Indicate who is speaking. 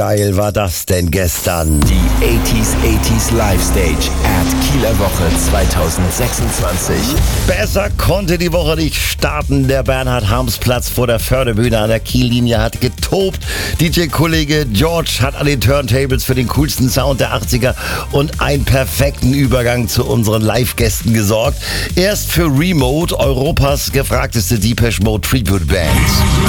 Speaker 1: Geil war das denn gestern?
Speaker 2: Die 80s Live Stage at Kieler Woche 2026.
Speaker 1: Besser konnte die Woche nicht starten. Der Bernhard-Harms-Platz vor der Förderbühne an der Kiellinie hat getobt. DJ-Kollege George hat an den Turntables für den coolsten Sound der 80er und einen perfekten Übergang zu unseren Live-Gästen gesorgt. Erst für Remote, Europas gefragteste Depeche Mode Tribute Band.